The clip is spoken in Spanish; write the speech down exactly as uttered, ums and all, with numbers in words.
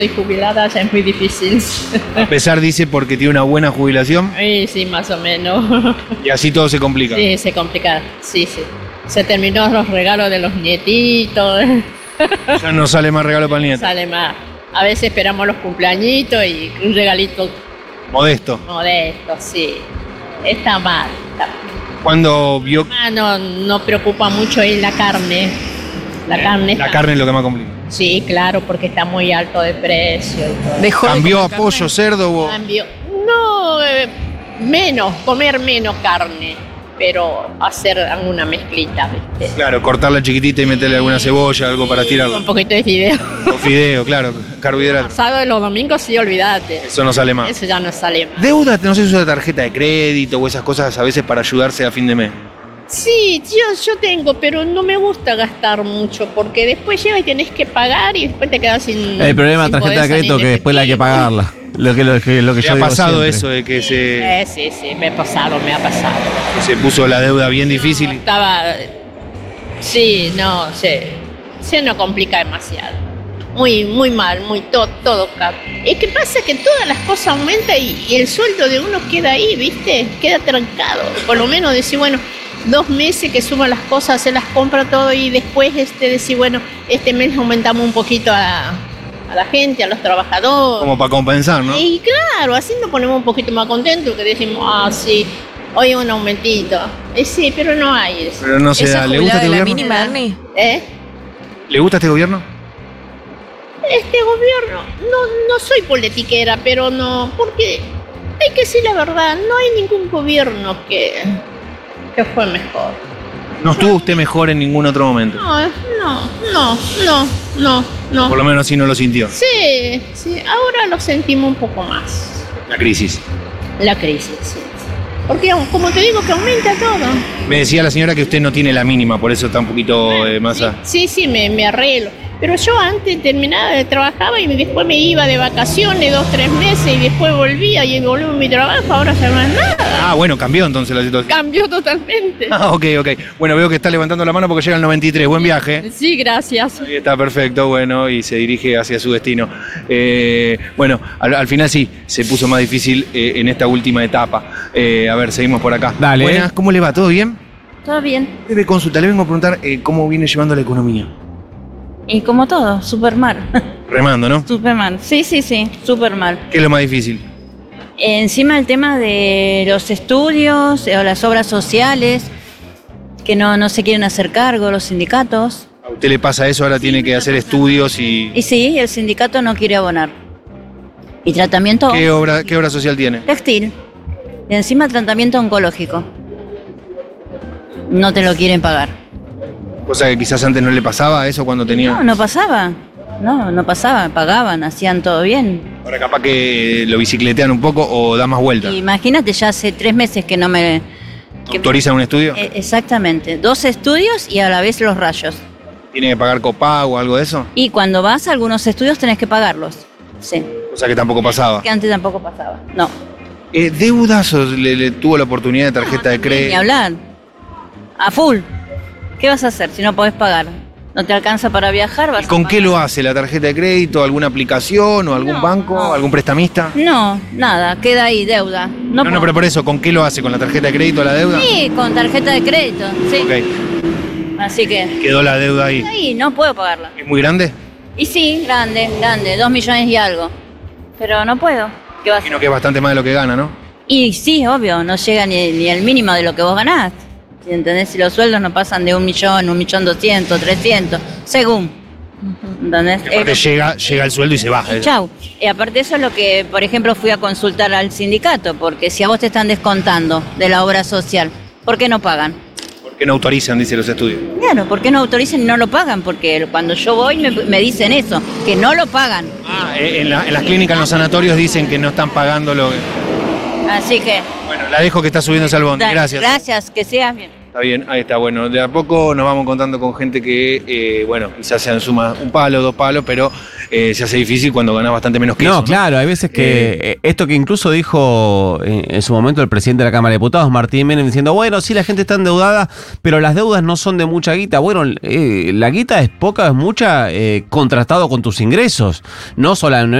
Estoy jubilada, ya es muy difícil. A pesar, dice, porque tiene una buena jubilación. Sí, sí, más o menos. Y así todo se complica. Sí, se complica, sí, sí. Se terminó los regalos de los nietitos. Ya no sale más regalo para el nieto. Sale más. A veces esperamos los cumpleañitos y un regalito Modesto. modesto, sí. Está mal. Está mal. Cuando vio... Ah, no, no preocupa mucho ahí la carne. La eh, carne La está- carne es lo que más complica. Sí, claro, porque está muy alto de precio y todo. Dejó de ¿Cambió a comer pollo, carne. cerdo o...? Cambio. No, eh, menos, comer menos carne, pero hacer alguna mezclita, ¿viste? Claro, cortarla chiquitita y meterle alguna cebolla, algo para Un tirarlo. poquito de fideo. O fideo, claro, carbohidratos. Sábado y los domingos sí, olvídate. Eso no sale más. Eso ya no sale más. Deuda, no sé si usa tarjeta de crédito o esas cosas a veces para ayudarse a fin de mes. Sí, yo, yo tengo, pero no me gusta gastar mucho porque después llegas y tenés que pagar y después te quedas sin. El problema de sin la tarjeta poder de crédito salir es que después la hay que efectivo. pagarla. Lo que, lo que, lo que ¿Le yo ha digo pasado siempre. eso de que se, Eh, sí, sí, me ha pasado, me ha pasado. se puso la deuda bien difícil? Estaba. Sí, no, se, se nos complica demasiado. Muy, muy mal, muy todo, todo caro. Es que pasa que todas las cosas aumentan y, y el sueldo de uno queda ahí, ¿viste? Queda trancado. Por lo menos decir, bueno, dos meses que suman las cosas, se las compra todo y después este decir, bueno, este mes aumentamos un poquito a, a la gente, a los trabajadores. Como para compensar, ¿no? Y claro, así nos ponemos un poquito más contentos que decimos, ah, sí, hoy un aumentito. Y sí, pero no hay eso. Pero no se ¿Esa da. ¿Le jubilada gusta este de la gobierno? mínima, Ernie? ¿Eh? ¿Le gusta este gobierno? Este gobierno, no, no soy politiquera, pero no, porque hay que decir la verdad, no hay ningún gobierno que, que fue mejor. ¿No estuvo usted mejor en ningún otro momento? No, no, no, no, no, no. Por lo menos así no lo sintió. Sí, sí, ahora lo sentimos un poco más, La crisis. la crisis, sí. Porque como te digo que aumenta todo. Me decía la señora que usted no tiene la mínima, por eso está un poquito eh, más... Sí, a- sí, sí, me, me arreglo. Pero yo antes terminaba, de trabajaba y después me iba de vacaciones dos, tres meses y después volvía y volví a mi trabajo, ahora ya no es nada. Ah, bueno, cambió entonces la situación. Cambió totalmente. Ah, ok, ok. Bueno, veo que está levantando la mano porque llega el noventa y tres. Buen viaje. Sí, gracias. Ahí está perfecto, bueno, y se dirige hacia su destino. Eh, bueno, al, al final sí, se puso más difícil eh, en esta última etapa. Eh, a ver, seguimos por acá. Dale. Buenas, ¿cómo le va? ¿Todo bien? Todo bien. Debe consulta, le vengo a preguntar eh, cómo viene llevando la economía. Y como todo, súper mal. Remando, ¿no? Súper mal. Sí, sí, sí, súper mal. ¿Qué es lo más difícil? Encima el tema de los estudios eh, o las obras sociales, que no, no se quieren hacer cargo los sindicatos. ¿A usted le pasa eso? Ahora tiene que hacer estudios y... Y sí, el sindicato no quiere abonar. Y tratamiento ¿Qué obra, qué obra social tiene? textil. Y encima tratamiento oncológico. No te lo quieren pagar. Cosa que quizás antes no le pasaba eso cuando tenía... No, no pasaba. No, no pasaba. Pagaban, hacían todo bien. Ahora capaz que lo bicicletean un poco o da más vueltas. Imagínate, ya hace tres meses que no me... que- ¿Autorizan un estudio? Eh, Exactamente, dos estudios y a la vez los rayos. ¿Tiene que pagar copago o algo de eso? Y cuando vas a algunos estudios tenés que pagarlos. Sí, Cosa que tampoco pasaba. que antes tampoco pasaba. No. Eh, ¿Deudas o le, le tuvo la oportunidad de tarjeta de Ni crédito? hablar. A full. ¿Qué vas a hacer si no podés pagar? ¿No te alcanza para viajar? Vas ¿Y con a qué pagar. lo hace? ¿La tarjeta de crédito? ¿Alguna aplicación o algún No, banco? no. ¿Algún prestamista? No, nada, queda ahí, deuda. No, No, no, puedo- pero por eso, ¿con qué lo hace? ¿Con la tarjeta de crédito la deuda? Sí, con tarjeta de crédito, sí. Ok, Así que, quedó la deuda ahí. ahí, no puedo pagarla. ¿Es muy grande? Y sí, grande, grande, dos millones y algo. Pero no puedo. ¿Qué vas a Imagino que es bastante más de lo que gana, ¿no? Y sí, obvio, no llega ni, ni el mínimo de lo que vos ganás. ¿Sí? ¿Entendés? Si los sueldos no pasan de un millón, un millón doscientos, trescientos, según. ¿Entendés? Porque Eh, llega, llega el sueldo y se baja. y chau. Y aparte de eso es lo que, por ejemplo, fui a consultar al sindicato, porque si a vos te están descontando de la obra social, ¿por qué no pagan? ¿Por qué no autorizan, dice los estudios? Claro, ¿por qué no autorizan y no lo pagan? Porque cuando yo voy me, me dicen eso, que no lo pagan. Ah, eh, en, la- en las clínicas, en los sanatorios dicen que no están pagando lo que... Así que... Bueno, la dejo que está subiéndose al bondi. da- Gracias. Gracias, que seas bien. Está bien, ahí está. Bueno, de a poco nos vamos contando con gente que, eh, bueno, quizás sean suma un palo, dos palos, pero eh, se hace difícil cuando ganás bastante menos que No, eso. claro, hay veces que eh, esto que incluso dijo en, en su momento el presidente de la Cámara de Diputados, Martín Menem, diciendo, bueno, sí, la gente está endeudada, pero las deudas no son de mucha guita. Bueno, eh, la guita es poca, es mucha, eh, contrastado con tus ingresos. No solamente